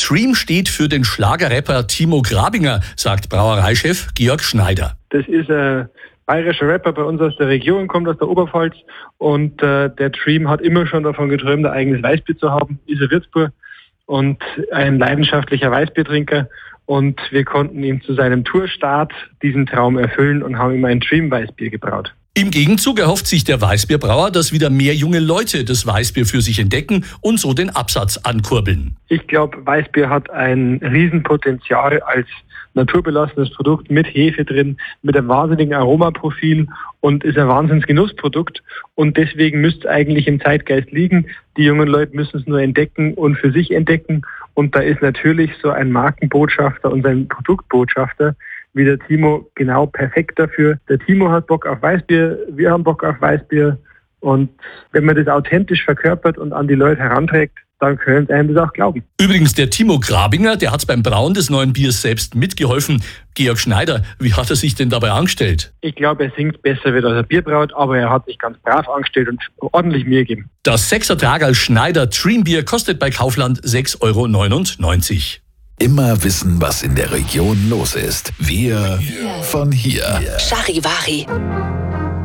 Dream steht für den Schlagerrapper Timo Grabinger, sagt Brauereichef Georg Schneider. Das ist ein bayerischer Rapper bei uns aus der Region, kommt aus der Oberpfalz und der Dream hat immer schon davon geträumt, ein eigenes Weißbier zu haben, ist ein Würzburg und ein leidenschaftlicher Weißbiertrinker. Und wir konnten ihm zu seinem Tourstart diesen Traum erfüllen und haben ihm ein Dream-Weißbier gebraut. Im Gegenzug erhofft sich der Weißbierbrauer, dass wieder mehr junge Leute das Weißbier für sich entdecken und so den Absatz ankurbeln. Ich glaube, Weißbier hat ein Riesenpotenzial als naturbelassenes Produkt mit Hefe drin, mit einem wahnsinnigen Aromaprofil und ist ein Wahnsinnsgenussprodukt. Und deswegen müsste es eigentlich im Zeitgeist liegen. Die jungen Leute müssen es nur entdecken und für sich entdecken. Und da ist natürlich so ein Markenbotschafter und ein Produktbotschafter wie der Timo genau perfekt dafür. Der Timo hat Bock auf Weißbier, wir haben Bock auf Weißbier. Und wenn man das authentisch verkörpert und an die Leute heranträgt, dann können sie einem das auch glauben. Übrigens, der Timo Grabinger, der hat beim Brauen des neuen Biers selbst mitgeholfen. Georg Schneider, wie hat er sich denn dabei angestellt? Ich glaube, er singt besser, wie er Bier braut, aber er hat sich ganz brav angestellt und ordentlich Mühe gegeben. Das 6er Tragerl Schneider Dream Bier kostet bei Kaufland 6,99 €. Immer wissen, was in der Region los ist. Wir von hier. Charivari.